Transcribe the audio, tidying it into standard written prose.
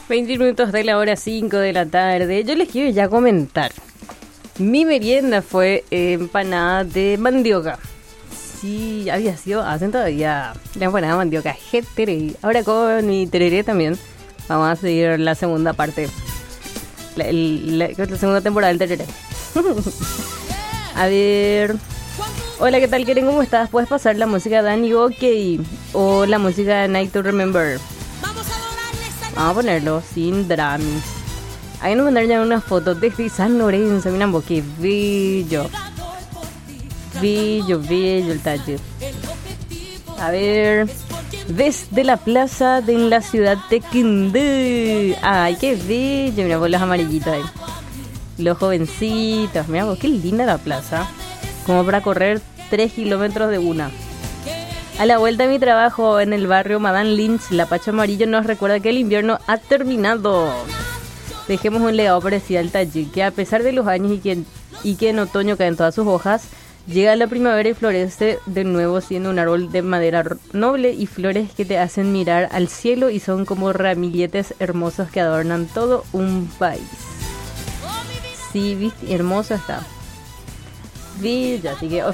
20 minutos de la hora 5 de la tarde. Yo les quiero ya comentar. Mi merienda fue empanada de mandioca. Sí, había sido, hacen todavía la empanada de mandioca. Ahora con mi tereré también. Vamos a seguir la segunda parte. La segunda temporada del tereré. A ver. Hola, ¿qué tal, Keren? ¿Cómo estás? ¿Puedes pasar la música de Danny OK o la música de Night to Remember? Vamos a ponerlo sin dramas. Ahí nos mandaron ya unas fotos desde San Lorenzo. Miren vos, qué bello. Bello, bello el taller. A ver. Desde la plaza de la ciudad de Quindú. Ay, qué bello. Mira vos los amarillitos ahí. Los jovencitos. Mira vos, qué linda la plaza. Como para correr 3 kilómetros de una. A la vuelta de mi trabajo en el barrio Madame Lynch, la Pacha Amarillo nos recuerda que el invierno ha terminado. Dejemos un legado parecido al Tayik, que a pesar de los años y que en otoño caen todas sus hojas, llega la primavera y florece de nuevo siendo un árbol de madera noble y flores que te hacen mirar al cielo y son como ramilletes hermosos que adornan todo un país. Sí, viste, hermoso está. Villa, así que